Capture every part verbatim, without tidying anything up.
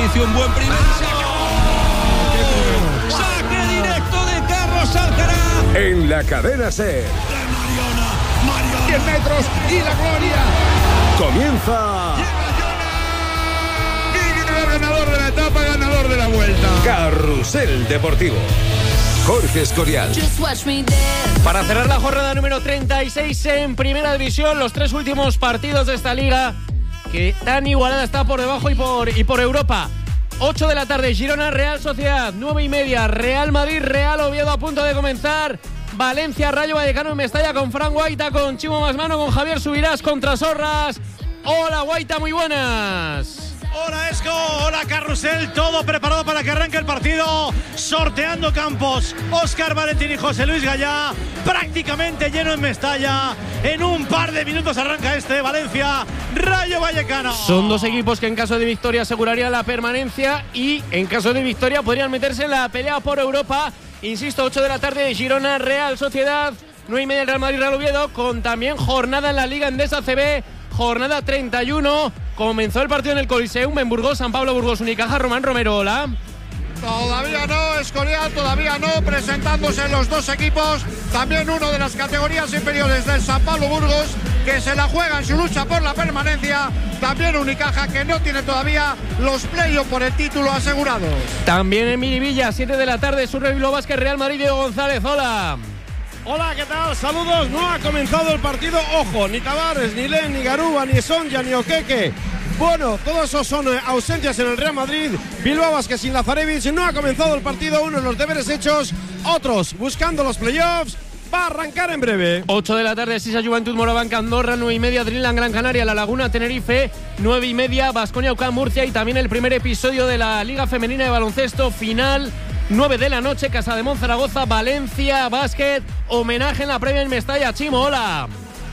inicio, un buen primer saque. Saque directo de Carlos Alcaraz. En la cadena SER. cien metros y la gloria. Comienza. Ganador de la etapa, ganador de la vuelta. Carrusel Deportivo. Jorge Escorial. Para cerrar la jornada número treinta y seis en Primera División, los tres últimos partidos de esta liga, que tan igualada está por debajo y por, y por Europa. ocho de la tarde, Girona, Real Sociedad. nueve y media, Real Madrid, Real Oviedo a punto de comenzar. Valencia, Rayo Vallecano en Mestalla con Fran Guaita, con Chimo Masmano, con Javier Subirás contra Sorras. Hola Guaita, muy buenas. Hola Esco, hola Carrusel, todo preparado para que arranque el partido, sorteando campos, Óscar Valentín y José Luis Gallá, prácticamente lleno en Mestalla, en un par de minutos arranca este Valencia, Rayo Vallecano. Son dos equipos que en caso de victoria asegurarían la permanencia y en caso de victoria podrían meterse en la pelea por Europa. Insisto, ocho de la tarde, Girona, Real Sociedad, nueve y media, Real Madrid, Real Oviedo, con también jornada en la Liga Endesa C B, jornada treinta y uno. Comenzó el partido en el Coliseum en Burgos, San Pablo, Burgos, Unicaja. Román Romero, hola. Todavía no, Escorial, todavía no, presentándose los dos equipos, también uno de las categorías inferiores del San Pablo Burgos, que se la juega en su lucha por la permanencia, también Unicaja, que no tiene todavía los playoffs por el título asegurados. También en Miribilla, siete de la tarde, Surre Bilbao Basket, Real Madrid, Diego González, hola. Hola, ¿qué tal? Saludos, no ha comenzado el partido, ojo, ni Tavares, ni Len, ni Garuba, ni Sonja, ni Okeke. Bueno, todos esos son ausencias en el Real Madrid. Bilbao Basket sin Lazarevic, no ha comenzado el partido, unos los deberes hechos, otros buscando los playoffs. Va a arrancar en breve. ocho de la tarde, Sisa Juventud Morabanca Andorra, nueve y media, Dreamland Gran Canaria, La Laguna Tenerife, nueve y media, Baskonia UCAM Murcia y también el primer episodio de la Liga Femenina de Baloncesto final. nueve de la noche, Casademont Zaragoza, Valencia Basket, homenaje en la previa en Mestalla. Chimo, hola.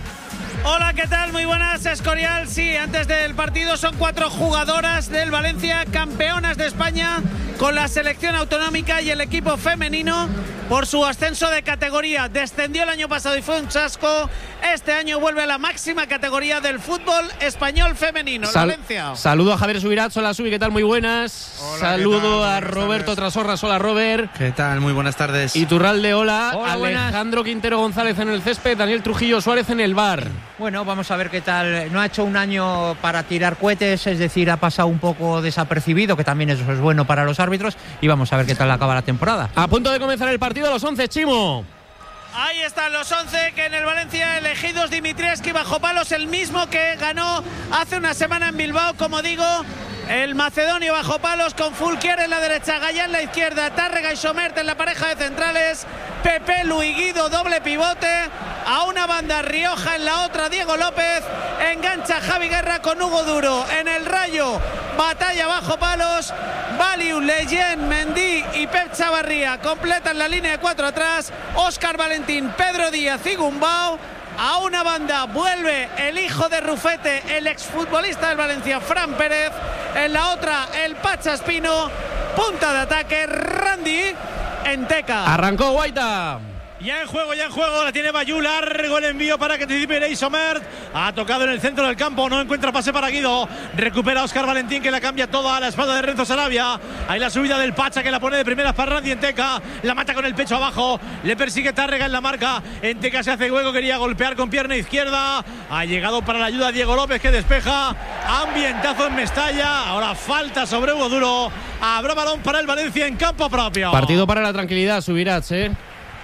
Hola, ¿qué tal? Muy buenas, Escorial. Sí, antes del partido son cuatro jugadoras del Valencia, campeonas de España con la selección autonómica y el equipo femenino por su ascenso de categoría. Descendió el año pasado y fue un chasco. Este año vuelve a la máxima categoría del fútbol español femenino. Sal- Valencia. Saludo a Javier Subirats, hola Subi, ¿qué tal? Muy buenas. Hola, saludo a buenas Roberto tardes. Trasorras, hola Robert. ¿Qué tal? Muy buenas tardes. Iturralde, hola. Hola, Alejandro Quintero González en el césped, Daniel Trujillo Suárez en el bar. Bueno, vamos a ver qué tal. No ha hecho un año para tirar cohetes, es decir, ha pasado un poco desapercibido, que también eso es bueno para los árbitros, y vamos a ver qué tal acaba la temporada. A punto de comenzar el partido a los once, Chimo. Ahí están los once que en el Valencia elegidos. Dimitrievski bajo palos, el mismo que ganó hace una semana en Bilbao, como digo. El macedonio bajo palos con Fulquier en la derecha, Gallá en la izquierda, Tárrega y Somert en la pareja de centrales, Pepe, Luis Guido, doble pivote, a una banda Rioja, en la otra Diego López, engancha Javi Guerra con Hugo Duro, en el Rayo, batalla bajo palos, Valiu, Leyen, Mendy y Pep Chavarría completan la línea de cuatro atrás, Óscar Valentín, Pedro Díaz y Gumbau. A una banda vuelve el hijo de Rufete, el exfutbolista del Valencia, Fran Pérez. En la otra, el Pacha Espino. Punta de ataque, Randy Enteca. Arrancó Guaita. Ya en juego, ya en juego, la tiene Bayú, largo el envío para que anticipe Ley Somert. Ha tocado en el centro del campo, no encuentra pase para Guido. Recupera Óscar Valentín, que la cambia toda a la espalda de Renzo Sarabia. Ahí la subida del Pacha, que la pone de primera para Randy Enteca. La mata con el pecho abajo, le persigue Tárrega en la marca. Enteca se hace hueco, quería golpear con pierna izquierda. Ha llegado para la ayuda Diego López, que despeja. Ambientazo en Mestalla. Ahora falta sobre Hugo Duro. Habrá balón para el Valencia en campo propio. Partido para la tranquilidad, Subirats, ¿eh?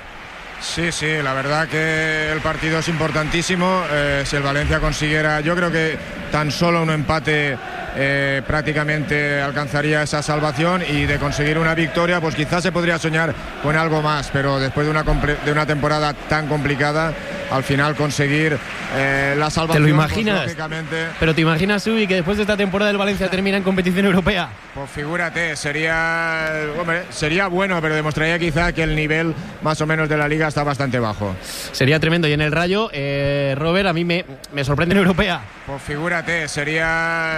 Sí, sí, la verdad que el partido es importantísimo. Eh, si el Valencia consiguiera, yo creo que tan solo un empate eh, prácticamente alcanzaría esa salvación, y de conseguir una victoria, pues quizás se podría soñar con algo más, pero después de una, de una temporada tan complicada, al final conseguir eh, la salvación. ¿Te lo imaginas? Pues, lógicamente, Pero te imaginas, Subi, que después de esta temporada el Valencia termina en competición europea. pues figúrate, sería, hombre, sería bueno, pero demostraría quizá que el nivel más o menos de la liga está bastante bajo. Sería tremendo. Y en el Rayo, eh, Robert, a mí me, me sorprende en europea. Pues figúrate, sería, hombre,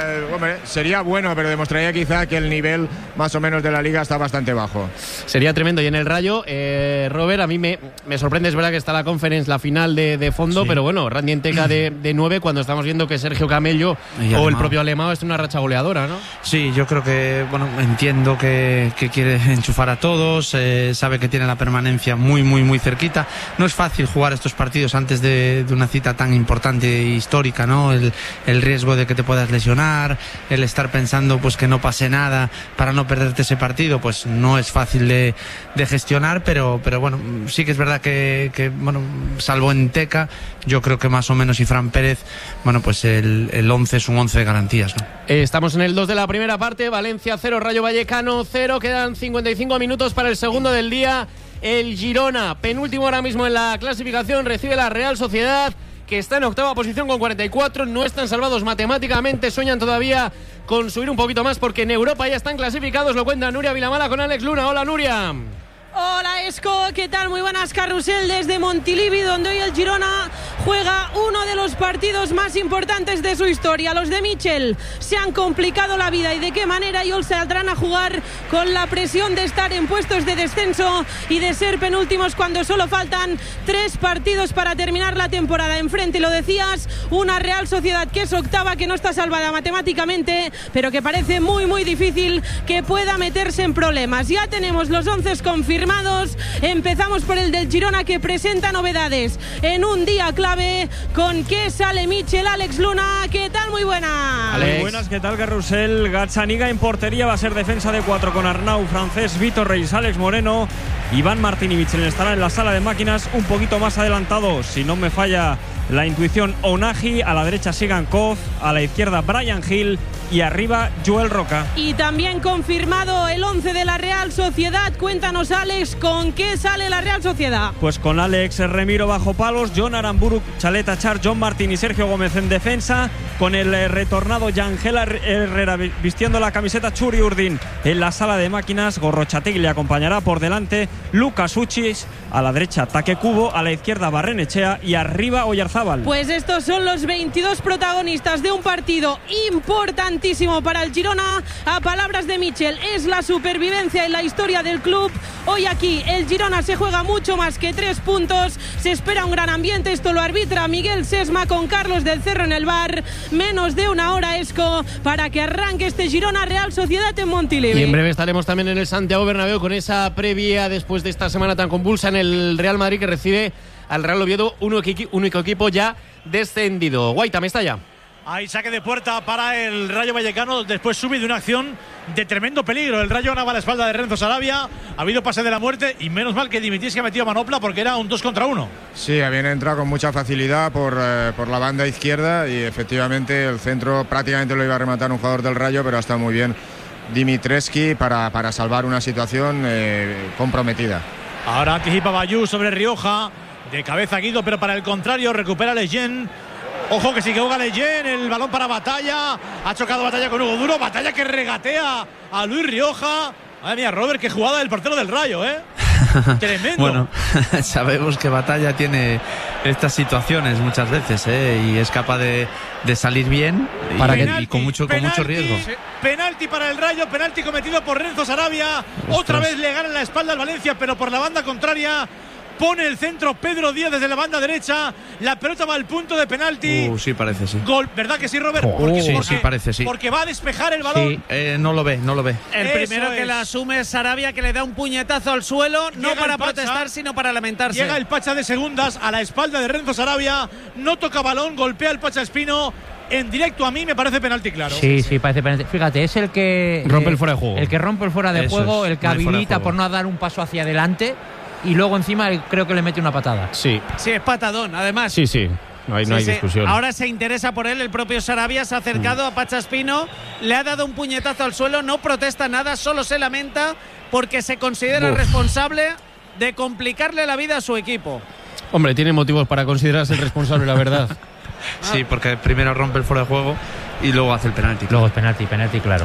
Hombre, sería bueno, pero demostraría quizá que el nivel más o menos de la liga está bastante bajo. Sería tremendo. Y en el Rayo, eh, Robert, a mí me, me sorprende, es verdad que está la Conference, la final de, de fondo, sí. Pero bueno, Randy Enteca de, de nueve, cuando estamos viendo que Sergio Camello o el propio Alemão es una racha goleadora, ¿no? Sí, yo creo que, bueno, entiendo que, que quiere enchufar a todos, eh, sabe que tiene la permanencia muy, muy, muy cerquita. No es fácil jugar estos partidos antes de, de una cita tan importante e histórica, ¿no? El, el riesgo de que te puedas lesionar, el estar pensando pues que no pase nada para no perderte ese partido, pues no es fácil de, de gestionar, pero, pero bueno, sí que es verdad que, que bueno, salvo Enteca, yo creo que más o menos y Fran Pérez, bueno, pues el, el once es un once de garantías, ¿no? Estamos en el dos de la primera parte, Valencia cero, Rayo Vallecano cero, quedan cincuenta y cinco minutos para el segundo del día. El Girona, penúltimo ahora mismo en la clasificación, recibe la Real Sociedad, que está en octava posición con cuarenta y cuatro, no están salvados matemáticamente, sueñan todavía con subir un poquito más porque en Europa ya están clasificados, lo cuenta Nuria Vilamala con Alex Luna. Hola, Nuria. Hola, Esco, ¿qué tal? Muy buenas, Carrusel, desde Montilivi, donde hoy el Girona juega uno de los partidos más importantes de su historia. Los de Michel se han complicado la vida, y de qué manera, y hoy saldrán a jugar con la presión de estar en puestos de descenso y de ser penúltimos cuando solo faltan tres partidos para terminar la temporada. Enfrente, lo decías, una Real Sociedad que es octava, que no está salvada matemáticamente, pero que parece muy, muy difícil que pueda meterse en problemas. Ya tenemos los once confirmados. Empezamos por el del Girona, que presenta novedades en un día clave. ¿Con qué sale Michel? Alex Luna, ¿qué tal? Muy buenas. Alex. Muy buenas, ¿qué tal, Carrusel? Gazzaniga en portería, va a ser defensa de cuatro con Arnau, Francés, Vitor Reis, Alex Moreno, Iván Martín y Michel estarán en la sala de máquinas un poquito más adelantado, si no me falla la intuición, Onagi, a la derecha Sigan Koz, a la izquierda Brian Hill y arriba Joel Roca. Y también confirmado el once de la Real Sociedad. Cuéntanos, Alex, ¿con qué sale la Real Sociedad? Pues con Alex Remiro bajo palos, John Aramburu, Chaleta Char, John Martín y Sergio Gómez en defensa, con el retornado Yangel Herrera vistiendo la camiseta, Churi Urdin en la sala de máquinas, Gorrochategui le acompañará por delante, Lucas Uchis, a la derecha Take Kubo, a la izquierda Barrenechea y arriba Oyarzábal. Pues estos son los veintidós protagonistas de un partido importantísimo para el Girona. A palabras de Michel, es la supervivencia en la historia del club. Hoy aquí el Girona se juega mucho más que tres puntos. Se espera un gran ambiente, esto lo arbitra Miguel Sesma con Carlos del Cerro en el bar. Menos de una hora, Esco, para que arranque este Girona Real Sociedad en Montilivi. Y en breve estaremos también en el Santiago Bernabéu con esa previa después de esta semana tan convulsa en el Real Madrid, que recibe al Real Oviedo, único equipo ya descendido. Guaita, Mestalla. Hay saque de puerta para el Rayo Vallecano, después sube de una acción de tremendo peligro. El Rayo ganaba la espalda de Renzo Sarabia, ha habido pase de la muerte y menos mal que Dimitris que ha metido manopla porque era un dos contra uno. Sí, habían entrado con mucha facilidad por, eh, por la banda izquierda y efectivamente el centro prácticamente lo iba a rematar un jugador del Rayo, pero ha estado muy bien Dimitreski para, para salvar una situación eh, comprometida. Ahora anticipa Bayú sobre Rioja, de cabeza Guido, pero para el contrario recupera Leyen. Ojo que si que juega Leyen, el balón para Batalla, ha chocado Batalla con Hugo Duro, Batalla que regatea a Luis Rioja. Madre mía, Robert, qué jugada del portero del Rayo, ¿eh? Tremendo. Bueno, sabemos que Batalla tiene estas situaciones muchas veces, ¿eh? Y es capaz de, de salir bien y, para penalti, y con mucho penalti, con mucho riesgo. Penalti para el Rayo, penalti cometido por Renzo Sarabia. Ostras. Otra vez le gana en la espalda al Valencia, pero por la banda contraria. Pone el centro Pedro Díaz desde la banda derecha. La pelota va al punto de penalti. Uh, sí, parece, sí. Gol, ¿verdad que sí, Robert? Oh, porque, sí, porque, sí, parece, sí. Porque va a despejar el balón. Sí, eh, no lo ve, no lo ve. El Eso primero que es. la asume es Sarabia, que le da un puñetazo al suelo, no Llega para el Pacha, protestar, sino para lamentarse. Llega el Pacha de segundas a la espalda de Renzo Sarabia. No toca balón, golpea el Pacha Espino. En directo a mí me parece penalti claro. Sí, sí, parece penalti. Fíjate, es el que rompe eh, el fuera de juego. El que rompe el fuera de Eso juego, es, el que no habilita por no dar un paso hacia adelante. Y luego encima creo que le mete una patada. Sí. Sí, es patadón, además. Sí, sí. No hay, no sí, hay sí. discusión. Ahora se interesa por él, el propio Sarabia se ha acercado mm. a Pachaspino, le ha dado un puñetazo al suelo, no protesta nada, solo se lamenta porque se considera Uf. responsable de complicarle la vida a su equipo. Hombre, tiene motivos para considerarse el responsable, la verdad. Sí, porque primero rompe el fuera de juego y luego hace el penalti. Luego es penalti, penalti, claro.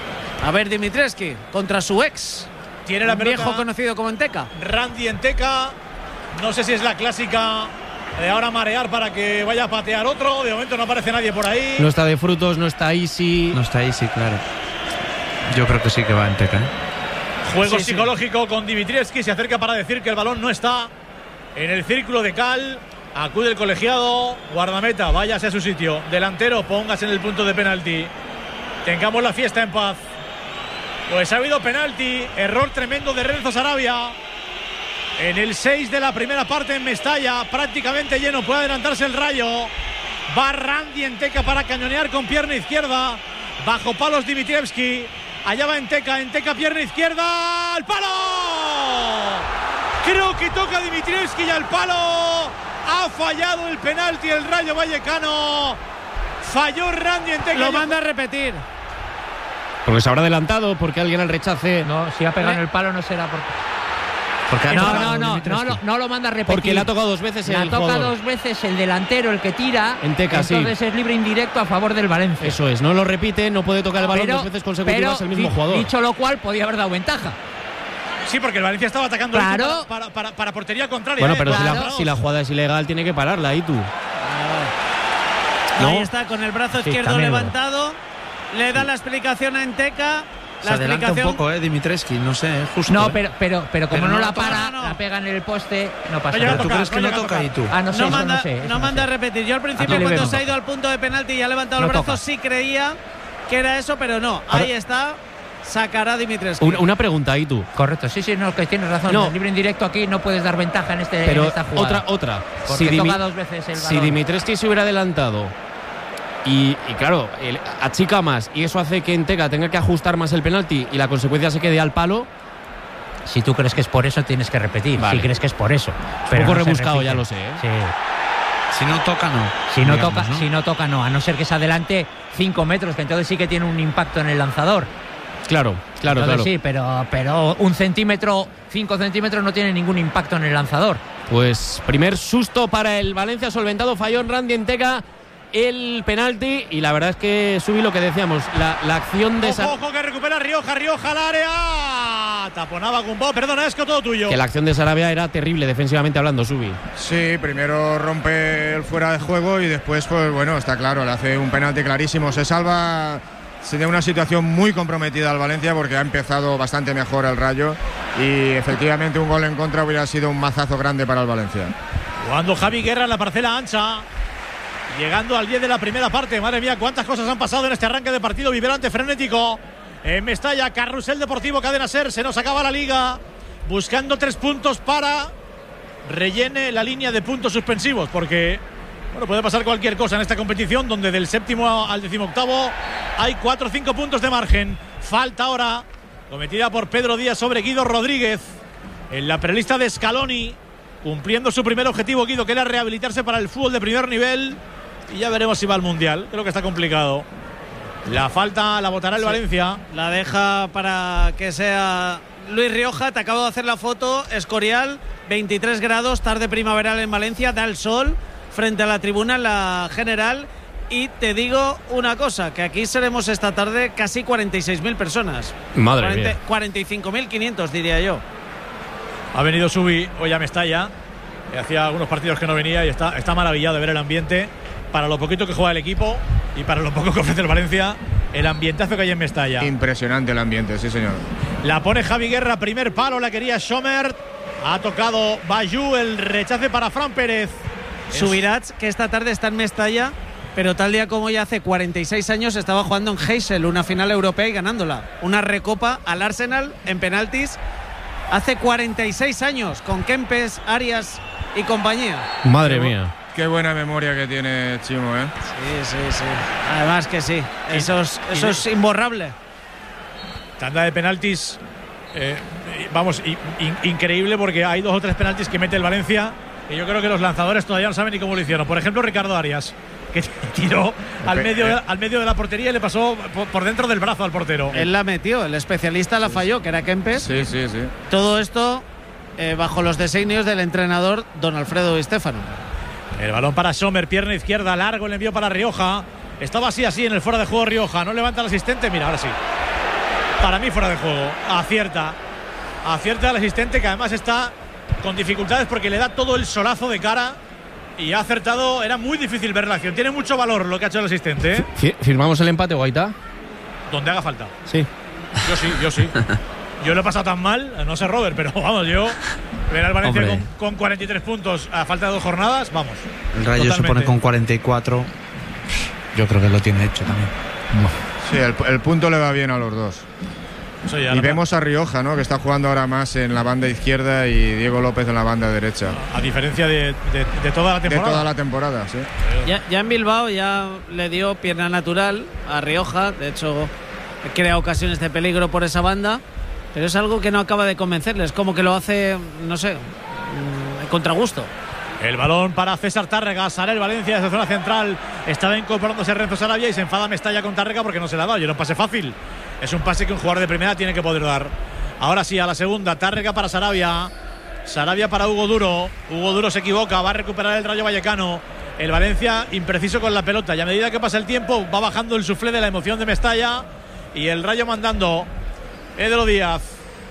A ver, Dimitreski, contra su ex. Tiene la un pelota viejo conocido como Enteca. Randy Enteca. No sé si es la clásica de ahora marear para que vaya a patear otro. De momento no aparece nadie por ahí. No está de Frutos, no está Easy. No está Easy, claro. Yo creo que sí que va en Teca, ¿eh? Juego Sí, sí. psicológico con Dimitrievski. Se acerca para decir que el balón no está en el círculo de cal. Acude el colegiado. Guardameta, váyase a su sitio. Delantero, póngase en el punto de penalti. Tengamos la fiesta en paz. Pues ha habido penalti. Error tremendo de Renzo Sarabia. En el seis de la primera parte en Mestalla. Prácticamente lleno. Puede adelantarse el Rayo. Va Randy Enteca para cañonear con pierna izquierda. Bajo palos Dimitrievski. Allá va Enteca. Enteca, pierna izquierda. ¡Al palo! Creo que toca Dimitrievski y al palo. Ha fallado el penalti el Rayo Vallecano. Falló Randy Enteca. Lo manda a repetir. Porque se habrá adelantado, porque alguien al rechace. No, si ha pegado en el palo no será porque. Porque no, no, no, no, no, no lo manda a repetir. Porque le ha tocado dos veces el Le toca jugador. dos veces el delantero, el que tira. Enteca, sí. Entonces es libre indirecto a favor del Valencia. Eso es, no lo repite, no puede tocar el balón Pero- dos veces consecutivas pero, el mismo di- jugador. Dicho lo cual, podía haber dado ventaja. Sí, porque el Valencia estaba atacando Claro. para, para, para, para portería contraria. Bueno, ¿eh? pero si, Claro. la, si la jugada es ilegal, tiene que pararla ahí tú. ¿No? Ahí está, con el brazo Sí, izquierdo también. levantado. Le da la explicación a Enteca. Se La adelanta un explicación. poco, ¿eh? Dimitreski, no sé, es justo. No, ¿eh? pero, pero, pero como Pero no, no la la toca, para, no, no. la pega en el poste, no pasa No llega nada. a ¿Tú tocar, crees que no no llega a toca ahí tocar. tú? Ah, no sé, No eso manda, no sé. eso no no manda a sé. repetir. Yo al principio, Aquí le cuando vemos. se ha ido al punto de penalti y ha levantado No los brazos, toca. sí creía que era eso, pero no. Ahora- Ahí está. Sacará Dimitrievski. Una, una pregunta ahí tú. Correcto, sí, sí, no, que tienes razón. No. En libre indirecto aquí no puedes dar ventaja en, este, Pero en esta jugada. otra, otra. Porque Si, toca Dimi- dos veces el si balón. Dimitrievski se hubiera adelantado y, y claro, el- achica más y eso hace que Enteca tenga que ajustar más el penalti y la consecuencia se quede al palo, Si tú crees que es por eso, tienes que repetir. Vale. Si crees que es por eso. un Pero poco no se rebuscado, repite. ya lo sé. ¿eh? Sí. Si no toca, no. Si no, digamos, toca, ¿no? si no toca, no. A no ser que se adelante cinco metros, que entonces sí que tiene un impacto en el lanzador. Claro, claro, entonces claro. sí, pero, pero un centímetro, cinco centímetros no tiene ningún impacto en el lanzador. Pues primer susto para el Valencia solventado, falló en Randy Enteca el penalti y la verdad es que subí lo que decíamos, la, la acción de esa, Ojo, ojo, que recupera Rioja, Rioja al área. Taponaba Gumbau. Perdona, es que todo tuyo. que la acción de Sarabia era terrible defensivamente hablando, Subi. Sí, primero rompe el fuera de juego y después, pues bueno, está claro, le hace un penalti clarísimo. Se salva de una situación muy comprometida al Valencia porque ha empezado bastante mejor el Rayo y efectivamente un gol en contra hubiera sido un mazazo grande para el Valencia. Jugando Javi Guerra en la parcela ancha. Llegando al diez de la primera parte. Madre mía, cuántas cosas han pasado en este arranque de partido vibrante, frenético. En Mestalla, Carrusel Deportivo, Cadena Ser. Se nos acaba la liga. Buscando tres puntos para rellene la línea de puntos suspensivos. Porque, bueno, puede pasar cualquier cosa en esta competición, donde del séptimo al decimoctavo hay cuatro o cinco puntos de margen. Falta ahora cometida por Pedro Díaz sobre Guido Rodríguez. En la prelista de Scaloni, cumpliendo su primer objetivo, Guido, que era rehabilitarse para el fútbol de primer nivel. Y ya veremos si va al Mundial. Creo que está complicado. La falta la votará el Sí. Valencia. La deja para que sea Luis Rioja. Te acabo de hacer la foto. Escorial, veintitrés grados, tarde primaveral en Valencia. Da el sol frente a la tribuna en la general. Y te digo una cosa, que aquí seremos esta tarde casi cuarenta y seis mil personas. Madre cuarenta mía. cuarenta y cinco mil quinientos, diría yo. Ha venido Subi hoy a Mestalla. Que hacía algunos partidos que no venía y está, está maravillado de ver el ambiente. Para lo poquito que juega el equipo y para lo poco que ofrece el Valencia, el ambientazo que hay en Mestalla. Impresionante el ambiente, sí señor. La pone Javi Guerra, primer palo, la quería Schomer. Ha tocado Bayú, el rechace para Fran Pérez. Subirats, que esta tarde está en Mestalla, pero tal día como ya hace cuarenta y seis años estaba jugando en Heysel, una final europea y ganándola. Una recopa al Arsenal en penaltis hace cuarenta y seis años, con Kempes, Arias y compañía. Madre mía. Qué buena memoria que tiene Chimo, ¿eh? Sí, sí, sí. Además que sí. Eso es, eso es imborrable. Tanda de penaltis, eh, vamos, in- in- increíble porque hay dos o tres penaltis que mete el Valencia y yo creo que los lanzadores todavía no saben ni cómo lo hicieron. Por ejemplo, Ricardo Arias, que tiró al medio, de, al medio de la portería y le pasó por, por dentro del brazo al portero. Él la metió, el especialista la falló, que era Kempes. Sí, sí, sí. Todo esto eh, bajo los designios del entrenador don Alfredo Di Stéfano. El balón para Sommer, pierna izquierda, largo el envío para Rioja. Estaba así, así en el fuera de juego Rioja. No levanta el asistente, mira, ahora sí. Para mí fuera de juego. Acierta. Acierta el asistente, que además está con dificultades porque le da todo el solazo de cara y ha acertado. Era muy difícil ver la acción. Tiene mucho valor lo que ha hecho el asistente, ¿eh? ¿Firmamos el empate, Guaita? Donde haga falta. Sí. Yo sí, yo sí. Yo lo he pasado tan mal, no sé Robert, pero vamos, yo ver al Valencia con, con cuarenta y tres puntos a falta de dos jornadas, vamos. El Rayo totalmente. Se pone con cuarenta y cuatro. Yo creo que lo tiene hecho también. Sí, el, el punto le va bien a los dos. Ya y vemos a Rioja, ¿no?, que está jugando ahora más en la banda izquierda y Diego López en la banda derecha. A diferencia de, de, de toda la temporada. De toda la temporada, sí. Ya, ya en Bilbao ya le dio pierna natural a Rioja. De hecho, crea ocasiones de peligro por esa banda. Pero es algo que no acaba de convencerles. Como que lo hace, no sé, en contragusto. El balón para César Tárrega. Sale el Valencia desde zona central. Estaba incorporándose Renzo Sarabia y se enfada Mestalla con Tárrega porque no se le ha dado. Y era un pase fácil. Es un pase que un jugador de primera tiene que poder dar. Ahora sí, a la segunda. Tárrega para Sarabia. Sarabia para Hugo Duro. Hugo Duro se equivoca. Va a recuperar el Rayo Vallecano. El Valencia impreciso con la pelota. Y a medida que pasa el tiempo va bajando el suflé de la emoción de Mestalla. Y el Rayo mandando. Edro Díaz.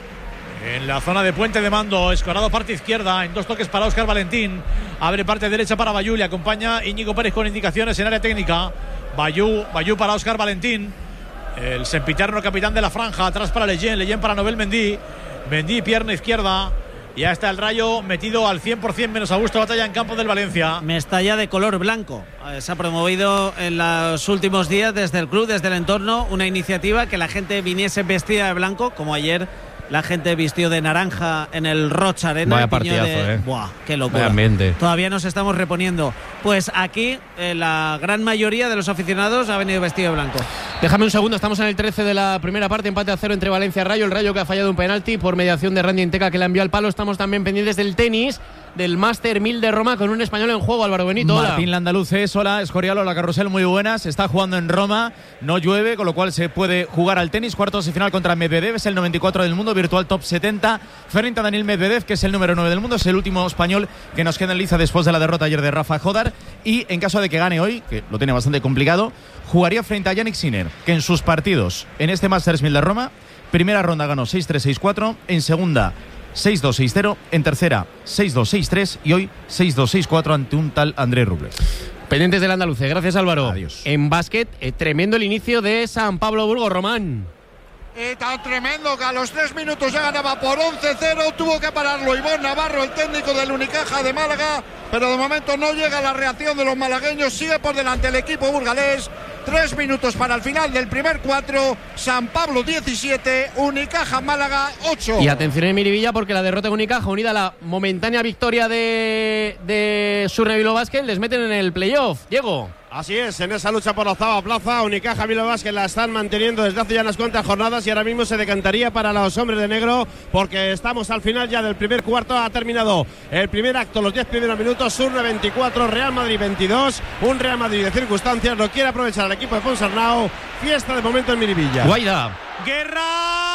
En la zona de puente de mando, escorado parte izquierda, en dos toques para Óscar Valentín. Abre parte derecha para Bayú, le acompaña Íñigo Pérez con indicaciones en área técnica. Bayú, Bayú para Óscar Valentín. El sempiterno capitán de la franja, atrás para Leyen, Leyen para Nobel Mendy. Mendy, pierna izquierda. Ya está el Rayo metido al cien por ciento menos Augusto Batalla en campo del Valencia. Mestalla de color blanco. Se ha promovido en los últimos días desde el club, desde el entorno, una iniciativa que la gente viniese vestida de blanco, como ayer la gente vistió de naranja en el Rocha Arena. Vaya partidazo, de... eh. Buah, qué locura. Todavía nos estamos reponiendo. Pues aquí eh, la gran mayoría de los aficionados ha venido vestido de blanco. Déjame un segundo, estamos en el trece de la primera parte, empate a cero entre Valencia y Rayo. El Rayo que ha fallado un penalti por mediación de Randy Enteca, que le envió al palo. Estamos también pendientes del tenis, del Master mil de Roma, con un español en juego, Álvaro Benito. Hola. Martín Landaluces, hola, Escorial, hola Carrusel, muy buenas. Está jugando en Roma, no llueve, con lo cual se puede jugar al tenis. Cuartos de final contra Medvedev, es el noventa y cuatro del mundo, virtual top setenta. Frente a Daniil Medvedev, que es el número nueve del mundo, es el último español que nos queda en liza después de la derrota ayer de Rafa Jodar. Y en caso de que gane hoy, que lo tiene bastante complicado, jugaría frente a Yannick Sinner, que en sus partidos en este Masters mil de Roma, primera ronda ganó seis tres seis cuatro, en segunda seis dos seis cero, en tercera seis dos seis tres y hoy seis dos seis cuatro ante un tal Andrés Rublev. Pendientes del Andaluce, gracias Álvaro. Adiós. En básquet, eh, tremendo el inicio de San Pablo Burgos, Román. Y tan tremendo que a los tres minutos ya ganaba por once cero, tuvo que pararlo Ivón Navarro, el técnico del Unicaja de Málaga, pero de momento no llega la reacción de los malagueños, sigue por delante el equipo burgalés. Tres minutos para el final del primer cuatro. San Pablo diecisiete, Unicaja Málaga ocho. Y atención en Miribilla, porque la derrota de Unicaja, unida a la momentánea victoria de, de Surne Bilbao Basket, les meten en el playoff. Diego. Así es, en esa lucha por la octava plaza, Unicaja Bilbao Basket la están manteniendo desde hace ya unas cuantas jornadas y ahora mismo se decantaría para los hombres de negro, porque estamos al final ya del primer cuarto. Ha terminado el primer acto, los diez primeros minutos. Surne veinticuatro, Real Madrid veintidós. Un Real Madrid de circunstancias, lo quiere aprovechar el equipo de Ponsarnau. Fiesta de momento en Miribilla. Guaida. Guerra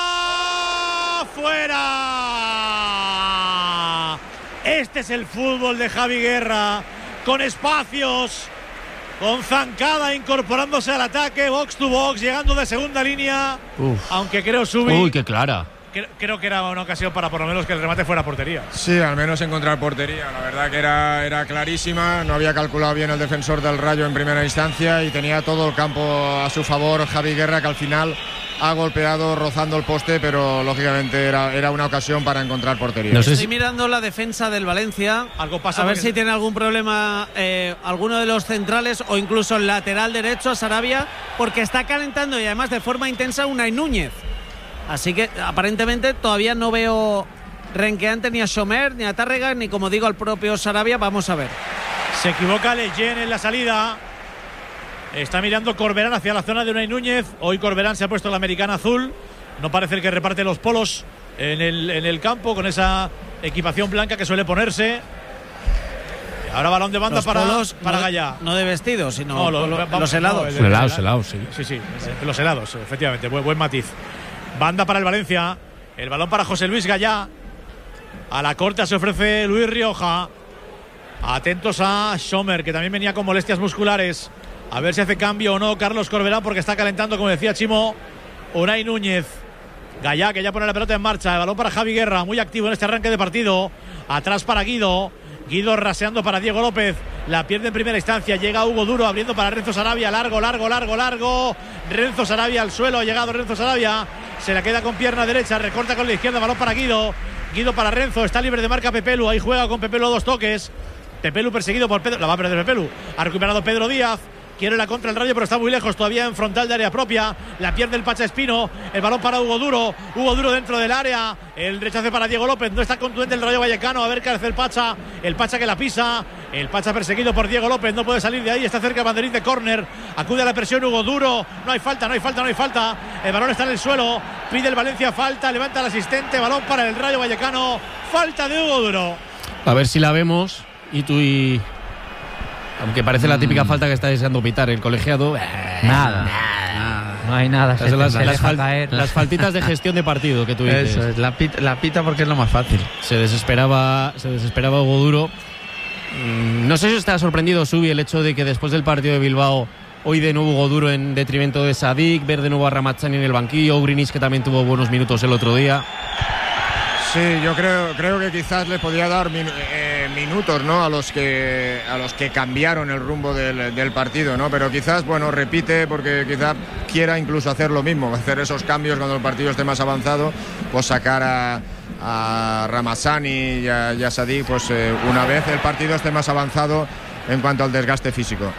fuera. Este es el fútbol de Javi Guerra, con espacios, con zancada incorporándose al ataque, box to box, llegando de segunda línea. Uf. Aunque creo Subi. Uy, qué clara. Creo, creo que era una ocasión para por lo menos que el remate fuera portería. Sí, al menos encontrar portería. La verdad que era, era clarísima. No había calculado bien el defensor del Rayo en primera instancia y tenía todo el campo a su favor Javi Guerra, que al final ha golpeado rozando el poste, pero lógicamente era, era una ocasión para encontrar portería. No sé si... Estoy mirando la defensa del Valencia. Algo pasa, a ver porque... si tiene algún problema eh, alguno de los centrales o incluso el lateral derecho, Sarabia, porque está calentando y además de forma intensa Unai Núñez. Así que aparentemente todavía no veo renqueante ni a Schomer, ni a Tárrega, ni como digo al propio Sarabia. Vamos a ver. Se equivoca Leyen en la salida. Está mirando Corberán hacia la zona de Unai Núñez. Hoy Corberán se ha puesto la americana azul. No parece el que reparte los polos en el, en el campo con esa equipación blanca que suele ponerse. Y ahora balón de banda los para, polos, para no, Gallá. No de vestido, sino no, lo, lo, vamos, los helados. No, el, el helados, helados, sí. Sí, sí, los helados, efectivamente. Buen, buen matiz. Banda para el Valencia. El balón para José Luis Gallá. A la corta se ofrece Luis Rioja. Atentos a Schomer, que también venía con molestias musculares. A ver si hace cambio o no Carlos Corberán, porque está calentando, como decía Chimo, Unai Núñez. Gallá, que ya pone la pelota en marcha. El balón para Javi Guerra, muy activo en este arranque de partido. Atrás para Guido. Guido raseando para Diego López. la pierde en primera instancia. Llega Hugo Duro abriendo para Renzo Sarabia, largo, largo, largo, largo. Renzo Sarabia al suelo, ha llegado Renzo Sarabia, se la queda con pierna derecha, recorta con la izquierda, balón para Guido. Guido para Renzo, está libre de marca Pepelu, ahí juega con Pepelu dos toques. Pepelu perseguido por Pedro, la va a perder Pepelu. Ha recuperado Pedro Díaz. Quiere la contra el Rayo, pero está muy lejos todavía en frontal de área propia. La pierde el Pacha Espino. El balón para Hugo Duro. Hugo Duro dentro del área. El rechace para Diego López. No está contundente el Rayo Vallecano. A ver qué hace el Pacha. El Pacha que la pisa. El Pacha perseguido por Diego López. No puede salir de ahí. Está cerca el banderín de córner. Acude a la presión Hugo Duro. No hay falta, no hay falta, no hay falta. El balón está en el suelo. Pide el Valencia falta. Levanta el asistente. Balón para el Rayo Vallecano. Falta de Hugo Duro. A ver si la vemos. Y tú y... Aunque parece la típica falta que está deseando pitar el colegiado. Nada, nada. No hay nada. Las, las, las, fal las faltitas de gestión de partido que tú dices. Eso es, la pita, la pita porque es lo más fácil. Se desesperaba, se desesperaba Hugo Duro. Mm, no sé si está sorprendido Subi el hecho de que después del partido de Bilbao, hoy de nuevo Hugo Duro en detrimento de Sadik, ver de nuevo a Ramazzani en el banquillo, Ugrinis que también tuvo buenos minutos el otro día. Sí, yo creo, creo que quizás le podía dar min, eh, minutos, ¿no? A los que a los que cambiaron el rumbo del, del partido, ¿no? Pero quizás, bueno, repite porque quizás quiera incluso hacer lo mismo, hacer esos cambios cuando el partido esté más avanzado, pues sacar a, a Ramazzani y a, y a Sadik, pues eh, una vez el partido esté más avanzado en cuanto al desgaste físico.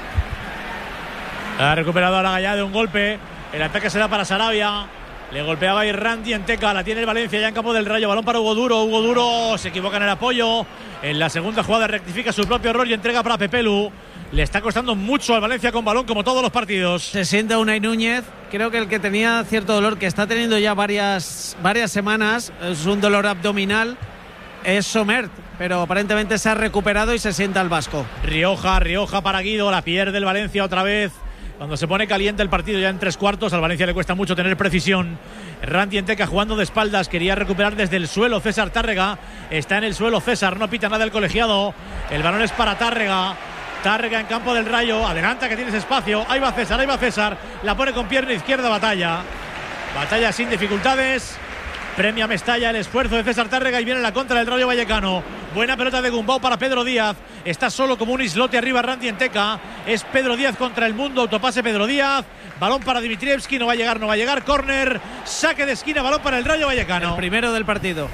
Ha recuperado ahora Gallá de un golpe. El ataque será para Sarabia. Le golpeaba ahí Randy en Teca, la tiene el Valencia ya en campo del Rayo, balón para Hugo Duro, Hugo Duro se equivoca en el apoyo, en la segunda jugada rectifica su propio error y entrega para Pepelu. Le está costando mucho al Valencia con balón como todos los partidos. Se sienta Unai Núñez, creo que el que tenía cierto dolor, que está teniendo ya varias, varias semanas, es un dolor abdominal, es Somert, pero aparentemente se ha recuperado y se sienta el vasco. Rioja, Rioja para Guido, la pierde el Valencia otra vez. Cuando se pone caliente el partido ya en tres cuartos, al Valencia le cuesta mucho tener precisión. Randy Enteca jugando de espaldas, quería recuperar desde el suelo César Tárrega. Está en el suelo César, no pita nada el colegiado. El balón es para Tárrega. Tárrega en campo del Rayo, adelanta que tienes espacio. Ahí va César, ahí va César. La pone con pierna izquierda Batalla. Batalla sin dificultades. Premia Mestalla el esfuerzo de César Tárrega y viene la contra del Rayo Vallecano. Buena pelota de Gumbau para Pedro Díaz. Está solo como un islote arriba Randy Enteca. Es Pedro Díaz contra el mundo. Autopase Pedro Díaz. Balón para Dimitrievski. No va a llegar, no va a llegar. Córner. Saque de esquina. Balón para el Rayo Vallecano. El primero del partido.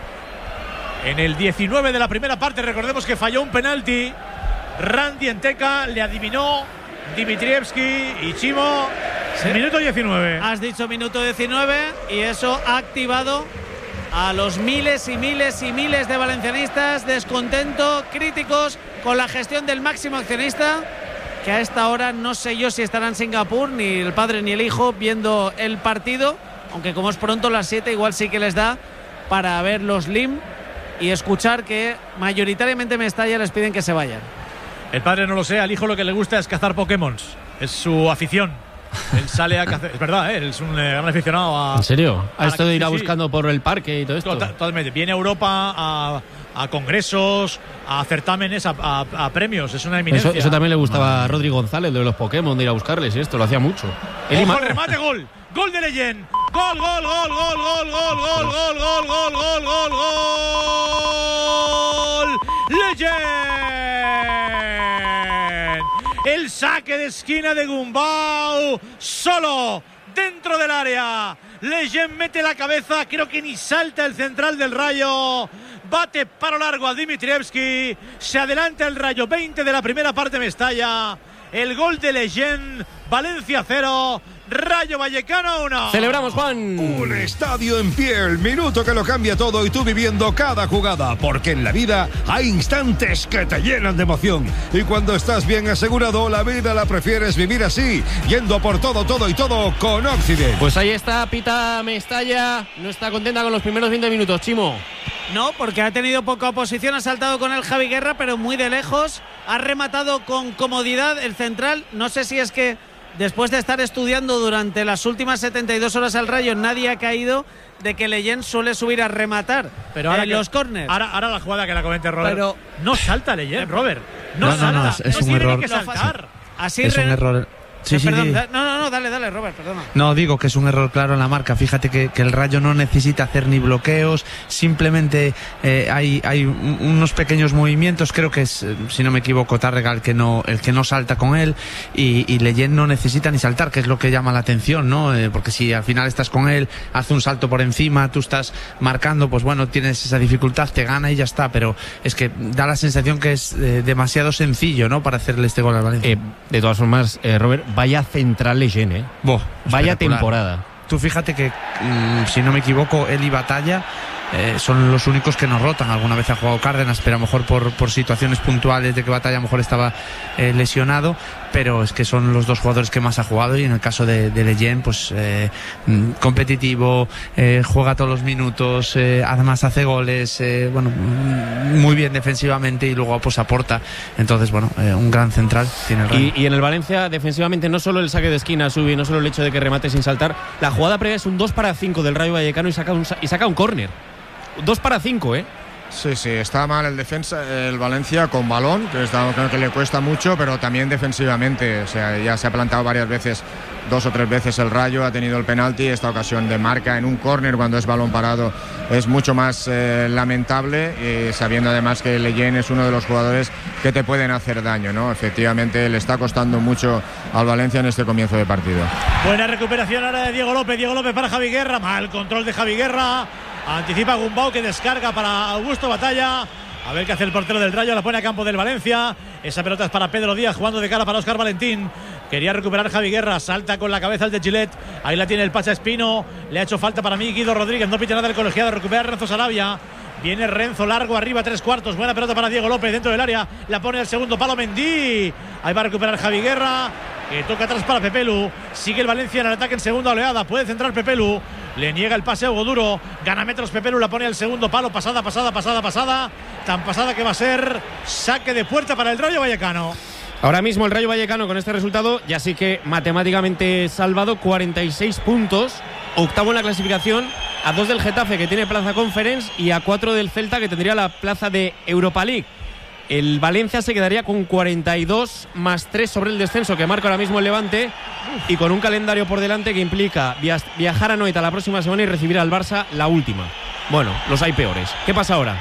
En el diecinueve de la primera parte, recordemos que falló un penalti. Randy Enteca le adivinó Dimitrievski y Chimo. Sí. Minuto diecinueve. Has dicho minuto diecinueve y eso ha activado a los miles y miles y miles de valencianistas descontento, críticos con la gestión del máximo accionista, que a esta hora no sé yo si estará en Singapur, ni el padre ni el hijo viendo el partido, aunque como es pronto las siete igual sí que les da para ver los L I M y escuchar que mayoritariamente Mestalla les piden que se vayan. El padre no lo sé, al hijo lo que le gusta es cazar Pokémon, es su afición. Él sale a cazar, es verdad, ¿eh? Él es un gran eh, aficionado a... ¿En serio? A, a esto de ir a sí, buscando sí. por el parque y todo esto. Totalmente, viene a Europa a, a congresos, a certámenes, a, a, a premios, es una eminencia. Eso, eso también le gustaba a Rodri González, de los Pokémon, de ir a buscarles y esto, lo hacía mucho. El ¡Ojo, remate, gol! ¡Gol de Leyen! ¡Gol, gol, gol, gol, gol, gol, gol, gol, gol, gol, gol, gol, gol! ¡Leyen! El saque de esquina de Gumbau, solo dentro del área. Leyen mete la cabeza, creo que ni salta el central del Rayo. Bate paro largo a Dimitrievski. Se adelanta el Rayo, veinte de la primera parte Mestalla. El gol de Leyen, Valencia cero, Rayo Vallecano uno. Celebramos, Juan. Un estadio en pie, el minuto que lo cambia todo y tú viviendo cada jugada, porque en la vida hay instantes que te llenan de emoción y cuando estás bien asegurado, la vida la prefieres vivir así, yendo por todo, todo y todo con Occident. Pues ahí está, pita Mestalla, no está contenta con los primeros veinte minutos, Chimo. No, porque ha tenido poca oposición, ha saltado con el Javi Guerra, pero muy de lejos, ha rematado con comodidad el central, no sé si es que después de estar estudiando durante las últimas setenta y dos horas al Rayo, nadie ha caído de que Leyen suele subir a rematar pero ahora en que, los córners. Ahora, ahora la jugada que la comente Robert. Pero no salta Leyen, Robert. No, no, salta. no, no, es, es no un error. Que saltar. Así es re... un error. Sí, eh, sí, perdón, sí. da, no, no, no, dale, dale, Robert, perdona. No, digo que es un error claro en la marca. Fíjate que, que el Rayo no necesita hacer ni bloqueos, simplemente eh, hay, hay un, unos pequeños movimientos. Creo que es, si no me equivoco, Tárrega el que no, el que no salta con él, y, y Leyen no necesita ni saltar, que es lo que llama la atención, ¿no? Eh, porque si al final estás con él, hace un salto por encima, tú estás marcando, pues bueno, tienes esa dificultad, te gana y ya está. Pero es que da la sensación que es eh, demasiado sencillo, ¿no?, para hacerle este gol al Valencia. Eh, de todas formas, eh, Robert, vaya central Leyen, ¿eh? Boh, vaya temporada. Tú fíjate que, mmm, si no me equivoco, él y Batalla eh, son los únicos que nos rotan. Alguna vez ha jugado Cárdenas, pero a lo mejor por, por situaciones puntuales de que Batalla a lo mejor estaba eh, lesionado, pero es que son los dos jugadores que más ha jugado, y en el caso de, de Leyen, pues eh, competitivo, eh, juega todos los minutos, eh, además hace goles, eh, bueno, muy bien defensivamente, y luego pues aporta. Entonces, bueno, eh, un gran central tiene el Rayo. Y, y en el Valencia, defensivamente, no solo el saque de esquina sube, no solo el hecho de que remate sin saltar, la jugada previa es un dos para cinco del Rayo Vallecano y saca un, y saca un córner. dos para cinco, ¿eh? Sí, sí, está mal el defensa, el Valencia con balón, que está, creo que le cuesta mucho, pero también defensivamente. O sea, ya se ha plantado varias veces, dos o tres veces el Rayo, ha tenido el penalti, esta ocasión de marca en un córner cuando es balón parado es mucho más eh, lamentable, y sabiendo además que Leyen es uno de los jugadores que te pueden hacer daño, ¿no? Efectivamente le está costando mucho al Valencia en este comienzo de partido. Buena recuperación ahora de Diego López, Diego López para Javi Guerra, mal control de Javi Guerra. Anticipa Gumbau, que descarga para Augusto Batalla. A ver qué hace el portero del Rayo, la pone a campo del Valencia. Esa pelota es para Pedro Díaz, jugando de cara para Óscar Valentín. Quería recuperar Javi Guerra, salta con la cabeza el de Gilet. Ahí la tiene el Pacha Espino. Le ha hecho falta para mí Guido Rodríguez, no pite nada el colegiado. Recupera Renzo Sarabia. Viene Renzo largo arriba, tres cuartos. Buena pelota para Diego López dentro del área. La pone al segundo palo Mendy. Ahí va a recuperar Javi Guerra, que toca atrás para Pepelu. Sigue el Valencia en el ataque en segunda oleada. Puede centrar Pepelu. Le niega el pase a Hugo Duro. Gana metros Pepelu, la pone al segundo palo. Pasada, pasada, pasada, pasada. Tan pasada que va a ser saque de puerta para el Rayo Vallecano. Ahora mismo el Rayo Vallecano, con este resultado, ya sí que matemáticamente salvado, cuarenta y seis puntos. Octavo en la clasificación, a dos del Getafe, que tiene plaza Conference, y a cuatro del Celta, que tendría la plaza de Europa League. El Valencia se quedaría con cuarenta y dos más tres sobre el descenso que marca ahora mismo el Levante, y con un calendario por delante que implica viajar a Noeta la próxima semana y recibir al Barça la última. Bueno, los hay peores. ¿Qué pasa ahora?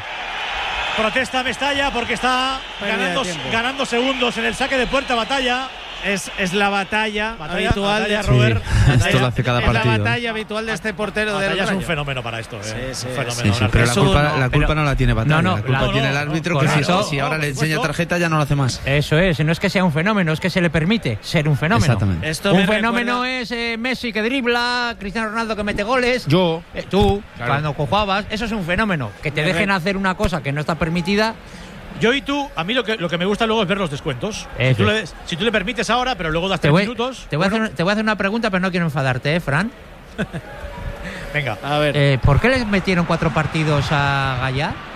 Protesta Mestalla porque está ganando, ganando segundos en el saque de puerta. Batalla. Es, es la batalla, batalla habitual batalla, de sí, Robert. Esto lo hace cada es partido. la batalla habitual de este portero Batalla del es Rayo. un fenómeno para esto, ¿eh? Sí, sí, un fenómeno. Sí, sí, pero la culpa, no, la culpa pero, no la tiene Batalla. no, no, la culpa la, tiene el árbitro, no, que si, eso, si ahora no, le enseña supuesto. tarjeta ya no lo hace más. Eso es, no es que sea un fenómeno, es que se le permite ser un fenómeno. Exactamente. Esto Un me fenómeno recuerda... es eh, Messi que dribla, Cristiano Ronaldo que mete goles. Yo. Eh, tú, Claro. cuando jugabas, eso es un fenómeno. Que te Me dejen re- hacer una cosa que no está permitida. Yo y tú, a mí lo que, lo que me gusta luego es ver los descuentos. Si Eso tú, es. le, si tú le permites ahora, pero luego das Te tres voy, minutos. te, voy a bueno, hacer, te voy a hacer una pregunta, pero no quiero enfadarte, ¿eh, Fran? venga. A ver. Eh, ¿Por qué les metieron cuatro partidos a Gallá?